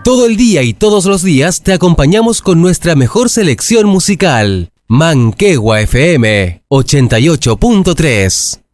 Todo el día y todos los días te acompañamos con nuestra mejor selección musical. Manquehue FM 88.3.